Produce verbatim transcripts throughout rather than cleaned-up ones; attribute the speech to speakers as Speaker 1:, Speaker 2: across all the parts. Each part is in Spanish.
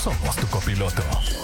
Speaker 1: somos tu copiloto.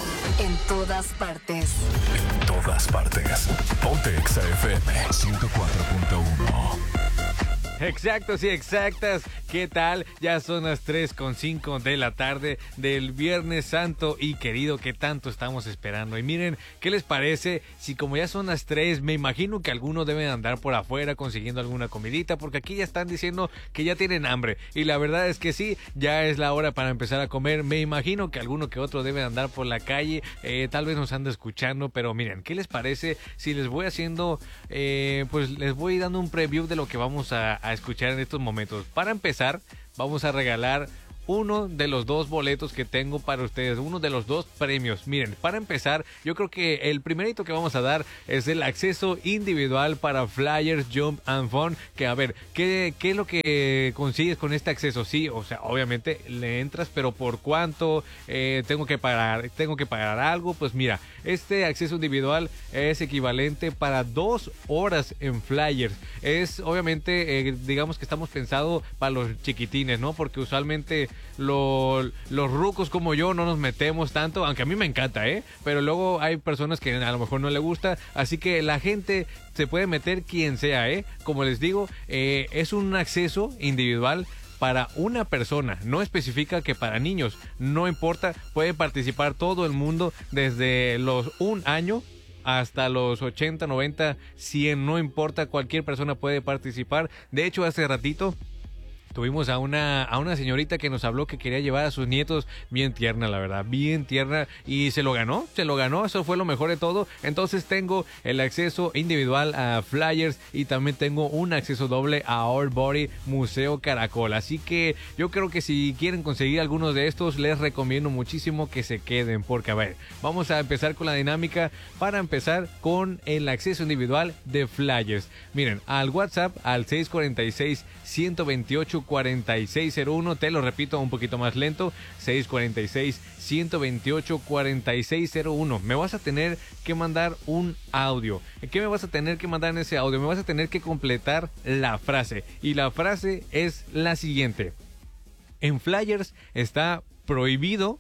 Speaker 2: En todas partes.
Speaker 1: En todas partes. Ponte Exa F M ciento cuatro punto uno.
Speaker 3: Exactos y exactas, ¿qué tal? Ya son las tres con cinco de la tarde del Viernes Santo y querido que tanto estamos esperando. Y miren, ¿qué les parece si como ya son las tres, me imagino que algunos deben andar por afuera consiguiendo alguna comidita, porque aquí ya están diciendo que ya tienen hambre. Y la verdad es que sí, ya es la hora para empezar a comer. Me imagino que alguno que otro debe andar por la calle, eh, tal vez nos anda escuchando, pero miren, ¿qué les parece si les voy haciendo, eh, pues les voy dando un preview de lo que vamos a, a escuchar en estos momentos? Para empezar, vamos a regalar uno de los dos boletos que tengo para ustedes, uno de los dos premios. Miren, para empezar, yo creo que el primerito que vamos a dar es el acceso individual para Flyers Jump and Fun, que a ver, ¿qué, qué es lo que consigues con este acceso? Sí, o sea, obviamente le entras, pero ¿por cuánto? Eh, tengo que pagar, tengo que pagar algo. Pues mira, este acceso individual es equivalente para dos horas en Flyers. Es obviamente, eh, digamos que estamos pensados para los chiquitines, ¿no? Porque usualmente Lo, los rucos como yo no nos metemos tanto, aunque a mí me encanta, ¿eh? Pero luego hay personas que a lo mejor no le gusta, así que la gente se puede meter quien sea, ¿eh? Como les digo, eh, es un acceso individual para una persona, no especifica que para niños, no importa, puede participar todo el mundo desde los un año hasta los ochenta, noventa, cien, no importa, cualquier persona puede participar. De hecho, hace ratito tuvimos a una, a una señorita que nos habló que quería llevar a sus nietos, bien tierna, la verdad, bien tierna, y se lo ganó, se lo ganó, eso fue lo mejor de todo. Entonces tengo el acceso individual a Flyers y también tengo un acceso doble a Our Body Museo Caracol. Así que yo creo que si quieren conseguir algunos de estos, les recomiendo muchísimo que se queden, porque a ver, vamos a empezar con la dinámica. Para empezar con el acceso individual de Flyers, miren, al WhatsApp al seis cuatro seis, uno dos ocho, cuatro seis cero uno, te lo repito un poquito más lento, seis cuatro seis, uno dos ocho, cuatro seis cero uno. Me vas a tener que mandar un audio. ¿Qué me vas a tener que mandar en ese audio? Me vas a tener que completar la frase, y la frase es la siguiente: en Flyers está prohibido.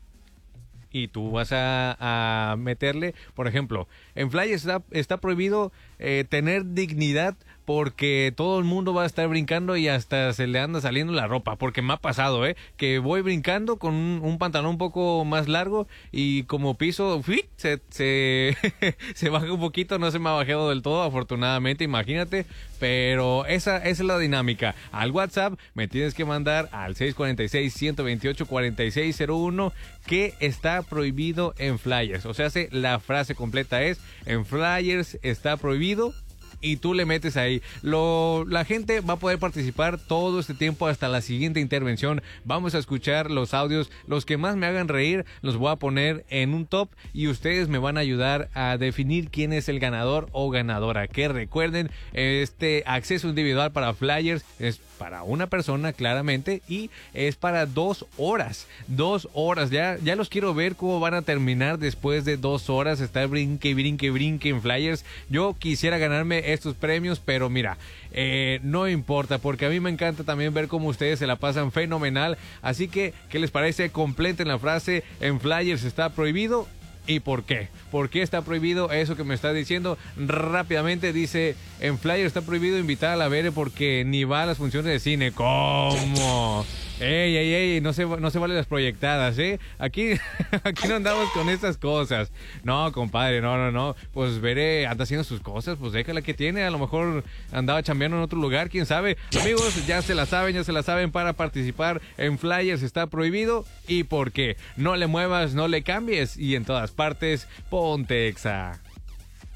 Speaker 3: Y tú vas a, a meterle, por ejemplo, en Flyers está, está prohibido eh, tener dignidad, porque todo el mundo va a estar brincando y hasta se le anda saliendo la ropa, porque me ha pasado, ¿eh? Que voy brincando con un, un pantalón un poco más largo y como piso, ¡fui! se se, se baja un poquito, no se me ha bajado del todo, afortunadamente, imagínate, pero esa, esa es la dinámica. Al WhatsApp me tienes que mandar al seis cuatro seis, uno dos ocho, cuatro seis cero uno que está prohibido en Flyers. O sea, la frase completa es: en Flyers está prohibido. Y tú le metes ahí. Lo, la gente va a poder participar todo este tiempo hasta la siguiente intervención. Vamos a escuchar los audios. Los que más me hagan reír los voy a poner en un top y ustedes me van a ayudar a definir quién es el ganador o ganadora. Que recuerden, este acceso individual para Flyers es para una persona, claramente, y es para dos horas. Dos horas. Ya, ya los quiero ver cómo van a terminar después de dos horas. Estar brinque, brinque, brinque en Flyers. Yo quisiera ganarme estos premios, pero mira, eh, no importa, porque a mí me encanta también ver cómo ustedes se la pasan fenomenal. Así que, ¿qué les parece? Completen la frase: en Flyers está prohibido. ¿Y por qué? ¿Por qué está prohibido eso que me está diciendo? Rápidamente dice: en Flyers está prohibido invitar a la Bere porque ni va a las funciones de cine. ¿Cómo? Ey, ey, ey, no se, no se valen las proyectadas, ¿eh? Aquí, aquí no andamos con estas cosas. No, compadre, no, no, no. Pues Bere anda haciendo sus cosas, pues déjala que tiene. A lo mejor andaba chambeando en otro lugar, quién sabe. Amigos, ya se la saben, ya se la saben. Para participar en Flyers está prohibido. ¿Y por qué? No le muevas, no le cambies. Y en todas partes, ponte Exa.